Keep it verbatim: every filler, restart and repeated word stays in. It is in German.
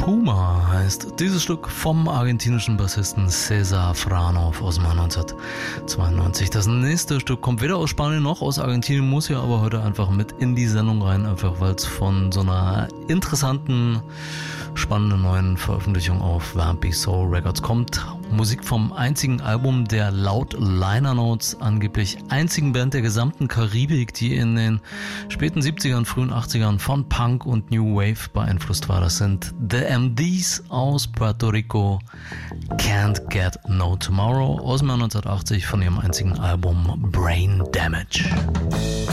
Puma heißt dieses Stück vom argentinischen Bassisten César Franov aus dem Jahr neunzehnhundertzweiundneunzig. Das nächste Stück kommt weder aus Spanien noch aus Argentinien, muss ja aber heute einfach mit in die Sendung rein, einfach weil es von so einer interessanten, spannenden neuen Veröffentlichung auf Vampy Soul Records kommt. Musik vom einzigen Album der laut Liner Notes angeblich einzigen Band der gesamten Karibik, die in den späten siebzigern, frühen achtzigern von Punk und New Wave beeinflusst war. Das sind The M Ds aus Puerto Rico, Can't Get No Tomorrow aus dem Jahr neunzehnhundertachtzig von ihrem einzigen Album Brain Damage.